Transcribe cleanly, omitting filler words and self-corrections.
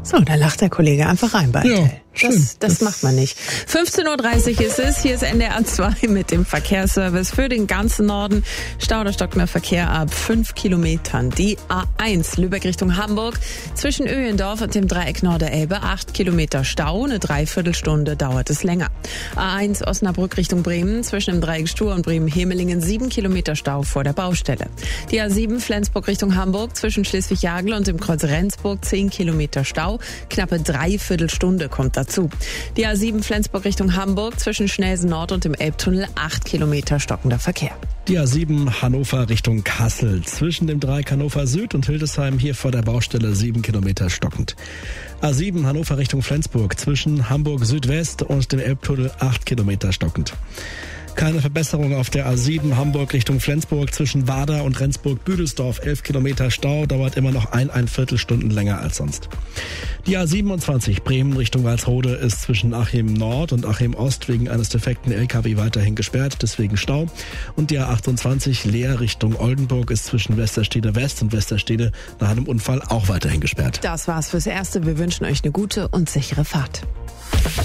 So, da lacht der Kollege einfach rein bei RTL. Ja, das macht man nicht. 15.30 Uhr ist es. Hier ist NDR 2 mit dem Verkehrsservice für den ganzen Norden. Stau oder stockender Verkehr ab 5 Kilometern. Die A1 Lübeck Richtung Hamburg. Zwischen Öhlendorf und dem Dreieck Norderelbe 8 Kilometer Stau. Eine Dreiviertelstunde dauert es länger. A1 Osnabrück Richtung Bremen. Zwischen dem Dreieck Stur und Bremen-Hemelingen 7 Kilometer Stau vor der Baustelle. Die A7 Flensburg Richtung Hamburg. Zwischen Schleswig-Jagel und dem Kreuz Rendsburg 10 Kilometer Stau. Knappe Dreiviertelstunde kommt dazu. Die A7 Flensburg Richtung Hamburg zwischen Schnelsen Nord und dem Elbtunnel 8 Kilometer stockender Verkehr. Die A7 Hannover Richtung Kassel. Zwischen dem Dreieck Hannover Süd und Hildesheim hier vor der Baustelle 7 Kilometer stockend. A7 Hannover Richtung Flensburg. Zwischen Hamburg Südwest und dem Elbtunnel 8 Kilometer stockend. Keine Verbesserung auf der A7 Hamburg Richtung Flensburg zwischen Wader und Rendsburg-Büdelsdorf. 11 Kilometer Stau, dauert immer noch ein Viertelstunden länger als sonst. Die A27 Bremen Richtung Walsrode ist zwischen Achim Nord und Achim Ost wegen eines defekten LKW weiterhin gesperrt, deswegen Stau. Und die A28 Leer Richtung Oldenburg ist zwischen Westerstede West und Westerstede nach einem Unfall auch weiterhin gesperrt. Das war's fürs Erste. Wir wünschen euch eine gute und sichere Fahrt.